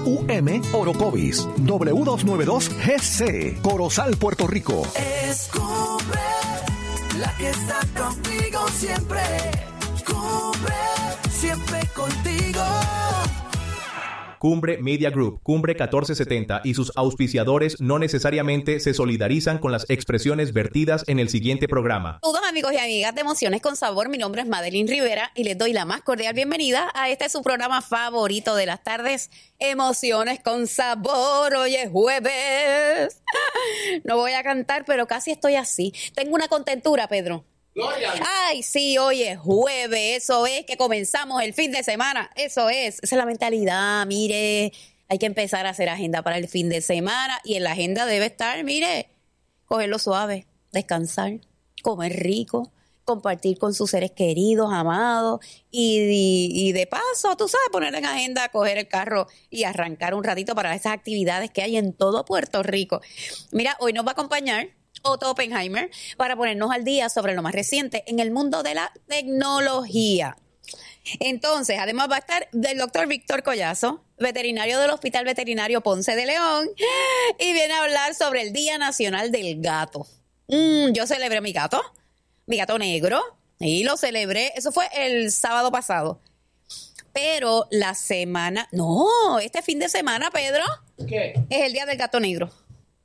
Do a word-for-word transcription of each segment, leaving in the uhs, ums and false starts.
U M Orocovis, W doscientos noventa y dos G C, Corozal, Puerto Rico. Es Cumbre, la que está contigo siempre. Cumbre, siempre contigo. Cumbre Media Group, Cumbre catorce setenta y sus auspiciadores no necesariamente se solidarizan con las expresiones vertidas en el siguiente programa. Saludos amigos y amigas de Emociones con Sabor, mi nombre es Madeline Rivera y les doy la más cordial bienvenida a este su programa favorito de las tardes, Emociones con Sabor. Hoy es jueves. No voy a cantar, pero casi estoy así. Tengo una contentura, Pedro. Gloria. Ay, sí, hoy es jueves, eso es que comenzamos el fin de semana, eso es, esa es la mentalidad, mire, hay que empezar a hacer agenda para el fin de semana y en la agenda debe estar, mire, cogerlo suave, descansar, comer rico, compartir con sus seres queridos, amados y, y, y de paso, tú sabes, poner en agenda, coger el carro y arrancar un ratito para esas actividades que hay en todo Puerto Rico. Mira, hoy nos va a acompañar Otto Oppenheimer para ponernos al día sobre lo más reciente en el mundo de la tecnología. Entonces, además va a estar el doctor Víctor Collazo, veterinario del Hospital Veterinario Ponce de León, y viene a hablar sobre el Día Nacional del Gato. Mm, yo celebré mi gato, mi gato negro, y lo celebré, eso fue el sábado pasado. Pero la semana, no, este fin de semana, Pedro, ¿qué? Es el Día del Gato Negro.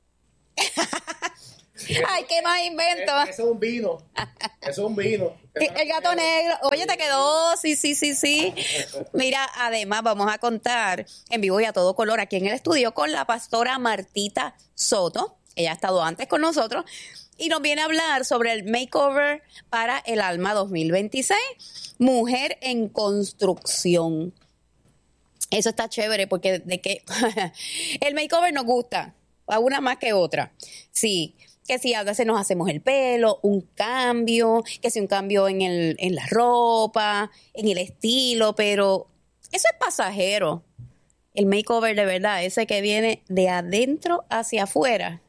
Ay, qué más invento. Eso es un vino. Eso es un vino. El gato negro. Oye, te quedó. Sí, sí, sí, sí. Mira, además vamos a contar en vivo y a todo color aquí en el estudio con la pastora Martita Soto. Ella ha estado antes con nosotros y nos viene a hablar sobre el Makeover para el Alma dos mil veintiséis. Mujer en construcción. Eso está chévere porque de que el makeover nos gusta. A una más que otra. Sí. Que si a veces nos hacemos el pelo, un cambio, que si un cambio en, el, en la ropa, en el estilo, pero eso es pasajero. El makeover de verdad, ese que viene de adentro hacia afuera.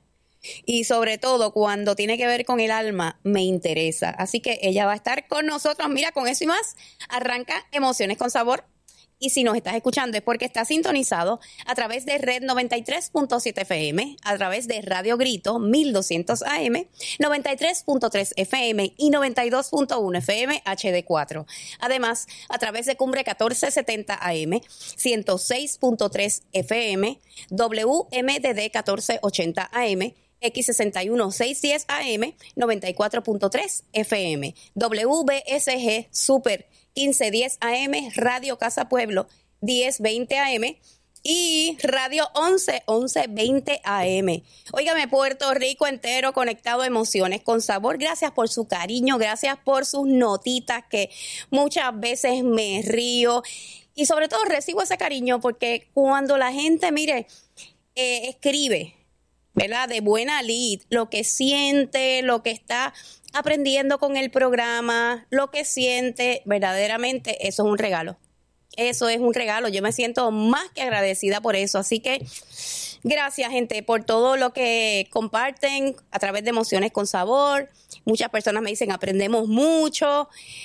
Y sobre todo cuando tiene que ver con el alma, me interesa. Así que ella va a estar con nosotros. Mira, con eso y más, arranca Emociones con Sabor. Y si nos estás escuchando es porque estás sintonizado a través de Red noventa y tres punto siete F M, a través de Radio Grito mil doscientos A M, noventa y tres punto tres F M y noventa y dos punto uno F M H D cuatro. Además, a través de Cumbre catorce setenta A M, ciento seis punto tres F M, W M D D catorce ochenta A M, X sesenta y uno seiscientos diez A M, noventa y cuatro punto tres F M, W B S G Super quince diez A M, Radio Casa Pueblo diez veinte A M y Radio once once veinte A M. Óigame, Puerto Rico entero conectado a Emociones con Sabor. Gracias por su cariño, gracias por sus notitas que muchas veces me río y sobre todo recibo ese cariño porque cuando la gente, mire, eh, escribe, ¿verdad? De buena lid, lo que siente, lo que está aprendiendo con el programa, lo que siente, verdaderamente, eso es un regalo. Eso es un regalo. Yo me siento más que agradecida por eso. Así que gracias, gente, por todo lo que comparten a través de Emociones con Sabor. Muchas personas me dicen, aprendemos mucho,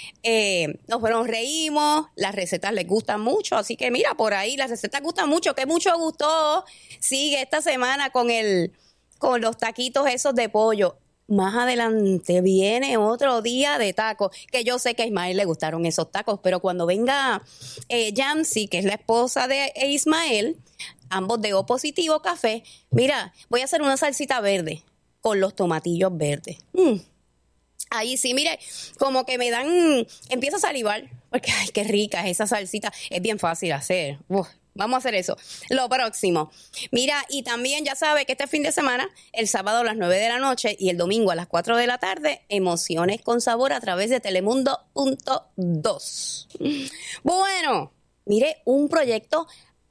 eh, nos, nos reímos, las recetas les gustan mucho. Así que mira, por ahí las recetas gustan mucho. Que mucho gustó. Sigue esta semana con el, con los taquitos esos de pollo. Más adelante viene otro día de tacos, que yo sé que a Ismael le gustaron esos tacos, pero cuando venga eh, Yancy, que es la esposa de Ismael, ambos de O positivo café, mira, voy a hacer una salsita verde con los tomatillos verdes. Mm. Ahí sí, mire, como que me dan, empiezo a salivar, porque ay, qué rica es esa salsita, es bien fácil hacer. Uf. Vamos a hacer eso. Lo próximo. Mira, y también ya sabe que este fin de semana, el sábado a las nueve de la noche y el domingo a las cuatro de la tarde, Emociones con Sabor a través de Telemundo punto dos. Bueno, mire, un proyecto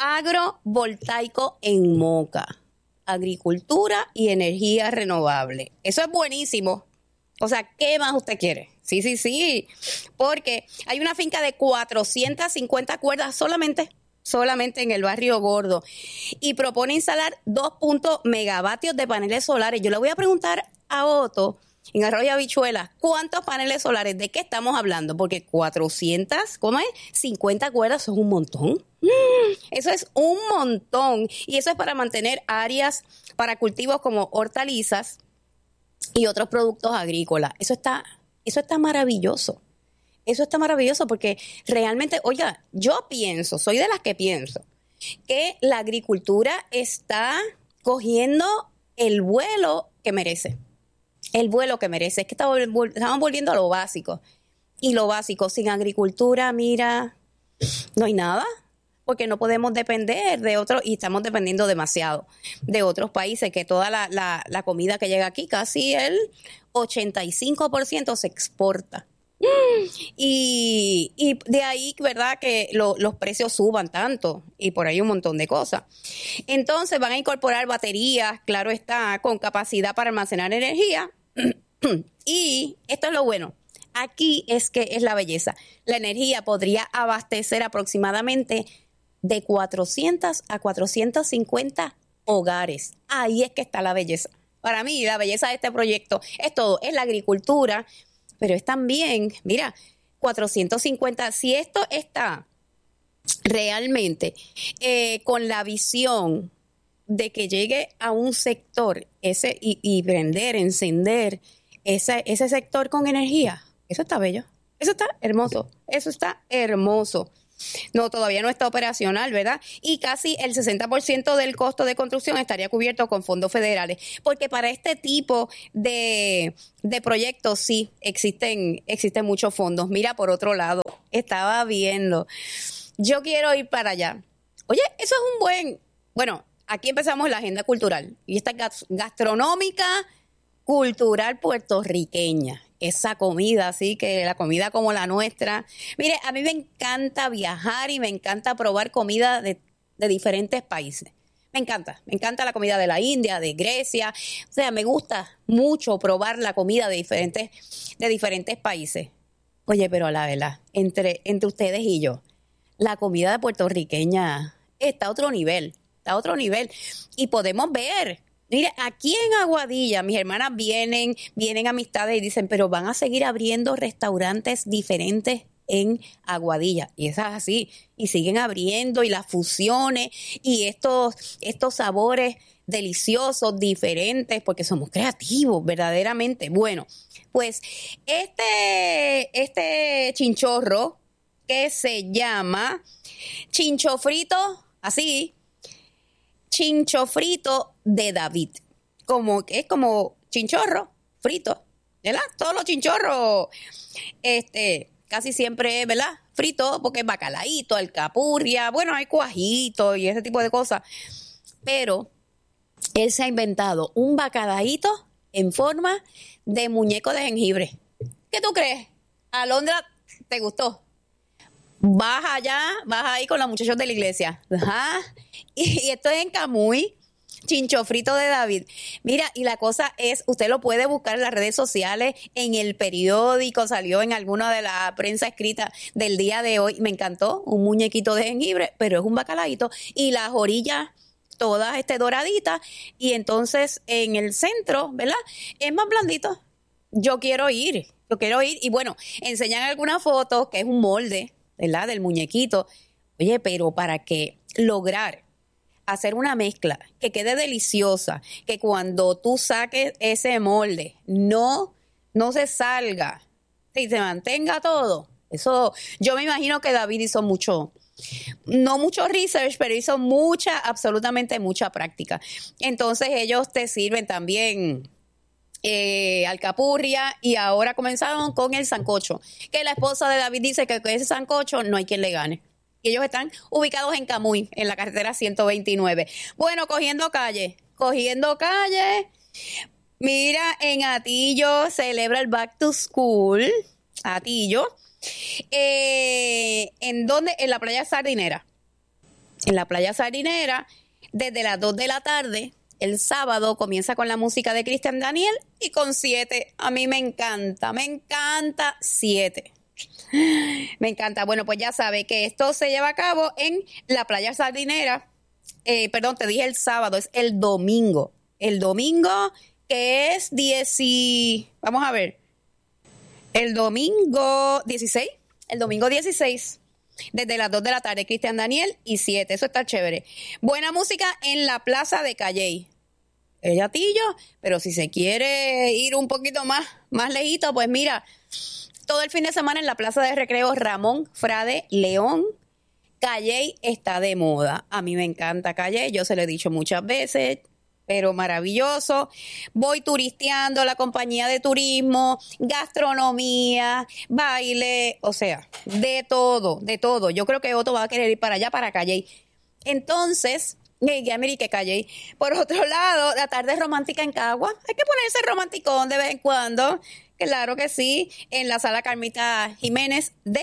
agrovoltaico en Moca. Agricultura y energía renovable. Eso es buenísimo. O sea, ¿qué más usted quiere? Sí, sí, sí. Porque hay una finca de cuatrocientas cincuenta cuerdas solamente. solamente en el barrio Gordo, y propone instalar dos megavatios de paneles solares. Yo le voy a preguntar a Otto, en Arroyo Habichuelas, ¿cuántos paneles solares? ¿De qué estamos hablando? Porque cuatrocientas, ¿cómo es? cincuenta cuerdas son un montón. Eso es un montón. Y eso es para mantener áreas para cultivos como hortalizas y otros productos agrícolas. Eso está, eso está maravilloso. Eso está maravilloso porque realmente, oiga, yo pienso, soy de las que pienso, que la agricultura está cogiendo el vuelo que merece. El vuelo que merece. Es que estamos, estamos volviendo a lo básico. Y lo básico, sin agricultura, mira, no hay nada. Porque no podemos depender de otros, y estamos dependiendo demasiado de otros países, que toda la, la, la comida que llega aquí, casi el ochenta y cinco por ciento se exporta. Y, y de ahí, ¿verdad?, que lo, los precios suban tanto y por ahí un montón de cosas. Entonces van a incorporar baterías, claro está, con capacidad para almacenar energía. Y esto es lo bueno. Aquí es que es la belleza. La energía podría abastecer aproximadamente de cuatrocientos a cuatrocientos cincuenta hogares. Ahí es que está la belleza. Para mí, la belleza de este proyecto es todo. Es la agricultura, pero es también, mira, cuatrocientos cincuenta, si esto está realmente eh, con la visión de que llegue a un sector ese y, y prender, encender ese, ese sector con energía, eso está bello, eso está hermoso, eso está hermoso. No, todavía no está operacional, ¿verdad? Y casi el sesenta por ciento del costo de construcción estaría cubierto con fondos federales, porque para este tipo de, de proyectos sí existen, existen muchos fondos. Mira, por otro lado, estaba viendo, yo quiero ir para allá. Oye, eso es un buen, bueno, aquí empezamos la agenda cultural, y esta es gastronómica, cultural puertorriqueña. Esa comida, así que la comida como la nuestra. Mire, a mí me encanta viajar y me encanta probar comida de, de diferentes países. Me encanta, me encanta la comida de la India, de Grecia. O sea, me gusta mucho probar la comida de diferentes, de diferentes países. Oye, pero a la verdad, entre, entre ustedes y yo, la comida puertorriqueña está a otro nivel, está a otro nivel. Y podemos ver. Mire, aquí en Aguadilla, mis hermanas vienen, vienen amistades y dicen, pero van a seguir abriendo restaurantes diferentes en Aguadilla. Y eso es así. Y siguen abriendo y las fusiones y estos, estos sabores deliciosos, diferentes, porque somos creativos, verdaderamente. Bueno, pues este, este chinchorro que se llama chincho frito, así, chincho frito de David, como es como chinchorro frito, ¿verdad? Todos los chinchorros, este, casi siempre, ¿verdad? Frito, porque es bacalaíto, alcapurria, bueno, hay cuajito y ese tipo de cosas, pero él se ha inventado un bacalaíto en forma de muñeco de jengibre. ¿Qué tú crees? Alondra, ¿te gustó? Vas allá, vas ahí con los muchachos de la iglesia. Ajá. Y, y esto es en Camuy, chincho frito de David. Mira, y la cosa es, usted lo puede buscar en las redes sociales, en el periódico, salió en alguna de la prensa escrita del día de hoy. Me encantó, un muñequito de jengibre, pero es un bacalaíto. Y las orillas todas este, doraditas. Y entonces en el centro, ¿verdad? Es más blandito. Yo quiero ir, yo quiero ir. Y bueno, enseñan algunas fotos, que es un molde, ¿verdad? Del muñequito. Oye, pero para que lograr hacer una mezcla que quede deliciosa, que cuando tú saques ese molde no, no se salga y se mantenga todo. Eso, yo me imagino que David hizo mucho, no mucho research, pero hizo mucha, absolutamente mucha práctica. Entonces ellos te sirven también Eh, alcapurria y ahora comenzaron con el sancocho, que la esposa de David dice que con ese sancocho no hay quien le gane. Y ellos están ubicados en Camuy, en la carretera ciento veintinueve. Bueno, cogiendo calle, cogiendo calle. Mira, en Atillo celebra el Back to School. Atillo. Eh, ¿En dónde? En la playa Sardinera. En la playa Sardinera, desde las dos de la tarde. El sábado comienza con la música de Cristian Daniel y con siete. A mí me encanta, me encanta siete. Me encanta. Bueno, pues ya sabe que esto se lleva a cabo en la playa Sardinera. Eh, perdón, te dije el sábado, es el domingo. El domingo que es diez. Vamos a ver. El domingo dieciséis. El domingo dieciséis. desde las dos de la tarde, Cristian Daniel y siete, eso está chévere. Buena música en la Plaza de Calley. El Gatillo, pero si se quiere ir un poquito más, más lejito, pues mira, todo el fin de semana en la Plaza de Recreo Ramón Frade León, Calley está de moda. A mí me encanta Calley, yo se lo he dicho muchas veces, pero maravilloso. Voy turisteando, la compañía de turismo, gastronomía, baile, o sea, de todo, de todo. Yo creo que Otto va a querer ir para allá, para Calley. Entonces, ya mire que Calley. Por otro lado, la tarde romántica en Cagua. Hay que ponerse romanticón de vez en cuando. Claro que sí. En la sala Carmita Jiménez de,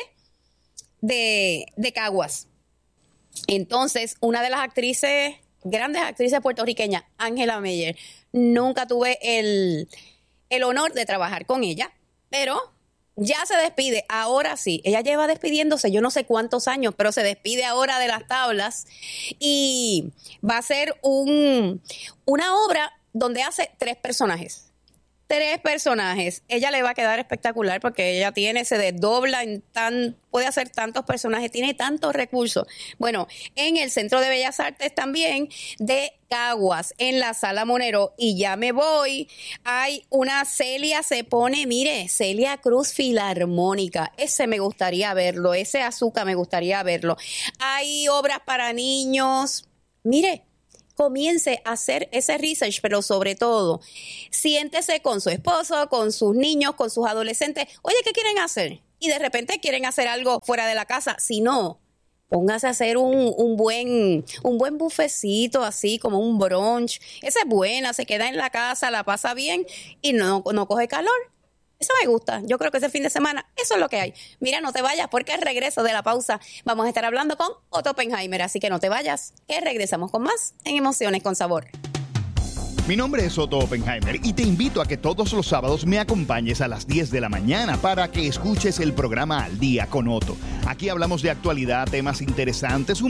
de, de Caguas. Entonces, una de las actrices, grandes actrices puertorriqueñas, Ángela Meyer. Nunca tuve el, el honor de trabajar con ella, pero ya se despide, ahora sí. Ella lleva despidiéndose yo no sé cuántos años, pero se despide ahora de las tablas y va a ser un, una obra donde hace tres personajes. Tres personajes. Ella le va a quedar espectacular porque ella tiene, se desdobla en tan, puede hacer tantos personajes, tiene tantos recursos. Bueno, en el Centro de Bellas Artes también de Caguas, en la Sala Monero, y ya me voy, hay una Celia se pone, mire, Celia Cruz Filarmónica, ese me gustaría verlo, ese Azúcar me gustaría verlo. Hay obras para niños, mire, comience a hacer ese research, pero sobre todo, siéntese con su esposo, con sus niños, con sus adolescentes. Oye, ¿qué quieren hacer? Y de repente quieren hacer algo fuera de la casa. Si no, póngase a hacer un, un buen un buen bufecito, así como un brunch. Esa es buena, se queda en la casa, la pasa bien y no, no coge calor. Eso me gusta. Yo creo que ese fin de semana, eso es lo que hay. Mira, no te vayas porque al regreso de la pausa vamos a estar hablando con Otto Oppenheimer. Así que no te vayas, que regresamos con más en Emociones con Sabor. Mi nombre es Otto Oppenheimer y te invito a que todos los sábados me acompañes a las diez de la mañana para que escuches el programa Al Día con Otto. Aquí hablamos de actualidad, temas interesantes,